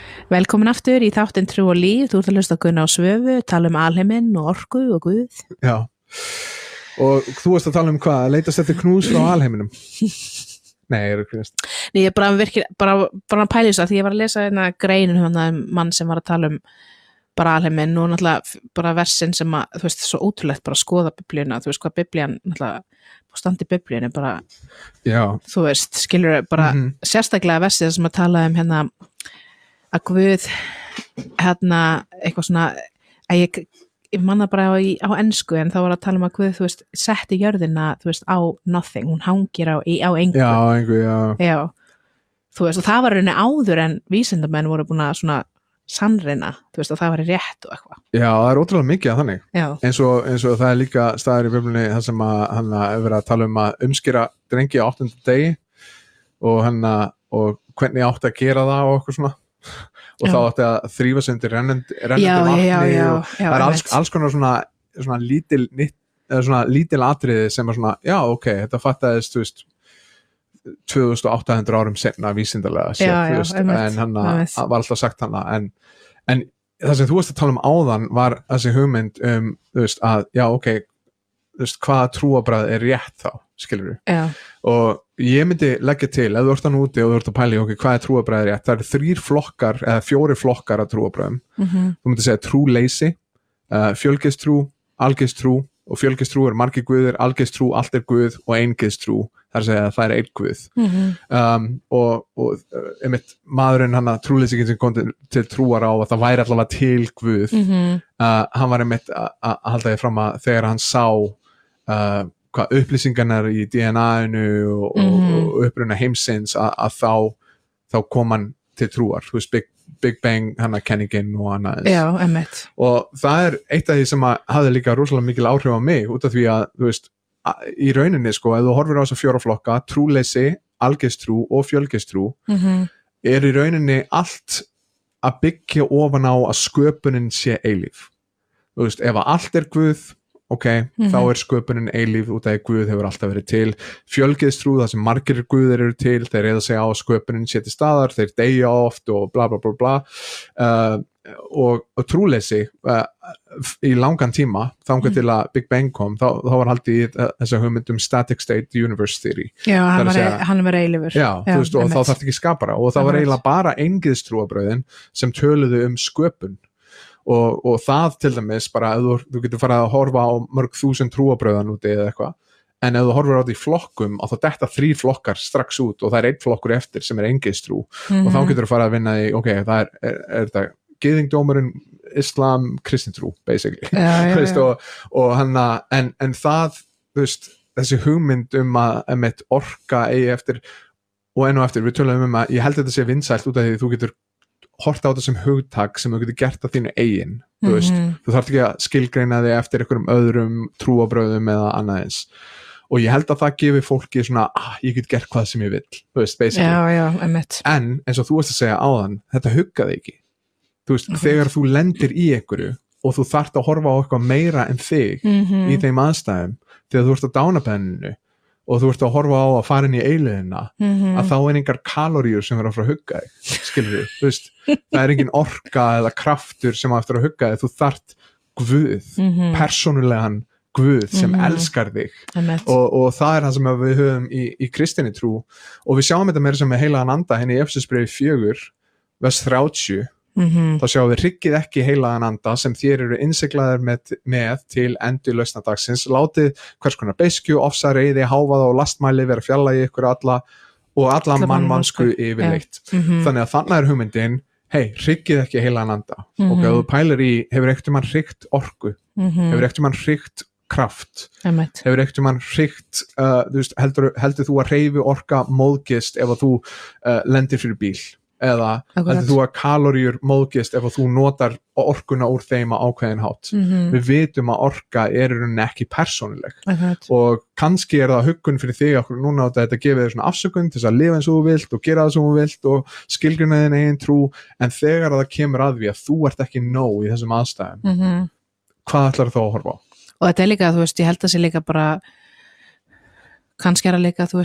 Velkomin aftur í þáttinn Trú og líf. Þú ert að hlusta á Gunna og Svövu, tala heiminn og orku og Guð. Já, og þú varst að tala hvað? Að leitast eftir knús frá alheiminum? Nei, ég grínast. Nei, ég bara pæli þess að því ég var að lesa hérna greinin mann sem var að tala bara alheiminn og náttúrulega bara versin sem að, þú veist, svo ótrúlegt bara að skoða biblíuna, þú veist hvað biblían náttúrulega, standi biblíun bara, já. Þú veist, skilur bara sérstaklega versið sem að tala hérna að Guð eitthvað svona að ég manna bara á ensku en þá var að tala að Guð, þú veist, setti jörðina, þú veist, á nothing, hún hangir á engu. Já, engu, já. Já, þú veist, og það var rauninni áður en vísindamenn voru búin að svona sannreina, þú veist, að það var rétt og eitthvað. Já, það ótrúlega mikið að þannig. Já. Eins og það líka staðar í biblíunni þar sem að hann hefur verið að tala að umskera drengi á 8. degi og hvernig átti að gera það og eitthvað svona. Og þá átti að þrífa sig undir rennandi vatni og það er alls konar svona lítil atriði sem er svona, já, ok, þetta fattaðist, þú veist, 2800 árum senna vísindalega sér, en hann var alltaf sagt hann en það sem þú varst að tala áðan var þessi hugmynd þú veist, að, já, ok, þú veist, hvaða trúarbragð er rétt þá, skilur við og ég myndi leggja til, ef þú ert hann úti og þú ert að pæla í ok, hvað er trúarbragð rétt, það eru 3 flokkar eða 4 flokkar af trúarbragðum þú myndir segja trúleysi, fjölgyðstrú, algyðstrú og fjölgyðstrú er margir guðir, algyðstrú allt er guð og eingyðstrú það er að segja að það er einn guð og einmitt maðurinn hann að trúleysingin sem kom til trúar á að það væri allavega til guð hann var einmitt að halda því fram að þegar hann sá hvað upplýsingarnar í DNA-inu og uppruna heimsins að þá kom hann til trúar, þú veist, Big Bang hann að kenningin og hann aðeins. Já, einmitt. Og það er eitt af því sem að hafði líka rosalega mikil áhrif á mig út af því að, þú veist, í rauninni sko, ef þú horfir á þessa 4 flokka, trúleysi, algyðstrú og fjölgyðstrú er í rauninni allt að byggja ofan á að sköpunin sé eilíf. Þú veist, ef að allt er Guð, ok, þá er sköpunin eilíf út af því Guð hefur alltaf verið til. Fjölgyðstrú, það sem margir guðir eru til, þeir reyða sig á að sköpunin sé til staðar, þeir deyja oft og bla bla bla bla. Og trúleysi í langan tíma, þangað til að Big Bang kom, þá var haldið í þessa hugmynd static state universe theory. Já, hann var eilífur. Já, þú veist, og þá þarf ekki skapara og það var eiginlega bara eingyðstrúarbröðin sem töluðu sköpun. Og það til dæmis bara ef þú getur farið að horfa á mörg þúsund trúarbröðan úti eða eitthvað en ef þú horfir á því flokkum þá detta 3 flokkar strax út og það er 1 flokkur eftir sem er eingyðstrú og þá getur þú farið að vinna í ok, það er það gyðingdómurinn, islam, kristintrú basically og hann en það, þú veist, þessi hugmynd að mitt orka eigi eftir og enn og eftir, við tölum að ég held þetta sé vinsælt út af því þú getur hort á þetta sem hugtak sem þú getur gert að þínu eigin þú veist, þú þarft ekki að skilgreina þig eftir einhverjum öðrum trúarbrögðum eða annað eins og ég held að það gefi fólki svona, ég get gert hvað sem ég vill þú veist, basically en eins og þú veist að segja áðan, þetta huggaði ekki þú veist, þegar þú lendir í einhverju og þú þarft að horfa á eitthvað meira en þig í þeim aðstæðum þegar þú ert á dánabenninu og þú ert að horfa á að fara inn í eilíðina að þá er engar kaloríur sem verða frá að hugga þig, skilur við, þú veist það er engin orka eða kraftur sem að eftir að hugga þig, þú þarft Guð, persónulegan Guð sem elskar þig og það er það sem við höfum í kristinni trú og við sjáum þetta meira sem með heilagan anda henni í Efesubréfi 4, vers 30 þá sjáum við hryggið ekki heilagan anda sem þér eru innsiglaðir með til endurlausna dagsins, látið hvers konar beiskju, ofsa, reiði, hávaða og lastmæli vera fjalla í ykkur alla mannvansku yfirleitt þannig að þannig er hugmyndin hryggið ekki heilagan anda og ef þú pælir í, hefur ekkert mann hryggt orku hefur ekkert mann hryggt kraft, hefur ekkert mann hryggt þú veist, heldur þú að hreyfi orka móðgist ef að þú lendir fyrir bíl eða heldur þú að kaloríur móðgist ef þú notar orkuna úr þeim á ákveðin hátt. Við vitum að orka er í rauninni ekki persónuleg og kannski er það huggun fyrir þig okkur núna að þetta gefið þér svona afsökun til þess að lifa eins og þú vilt og gera það sem þú vilt og skilgreina þín eigin trú en þegar það kemur að því að þú ert ekki nóg í þessum aðstæðum hvað ætlar þú að horfa á? Og þetta er líka, þú veist, ég held að sé líka bara kannski er að líka, þú